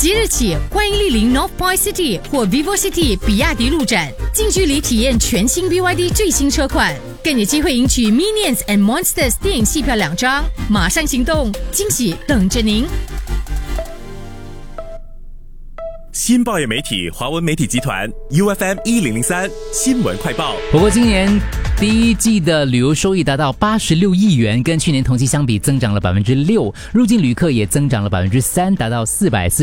即日起，欢迎莅临 North Point City 或 Vivo City 比亚迪路展，近距离体验全新 BYD 最新车款，更有机会赢取 Minions and Monsters 电影戏票2张。马上行动，惊喜等着您！ 新报业媒体华文媒体集团 UFM 1003新闻快报。 不过今年第一季的旅游收益达到86亿元，跟去年同期相比增长了6%，入境旅客也增长了3%，达到440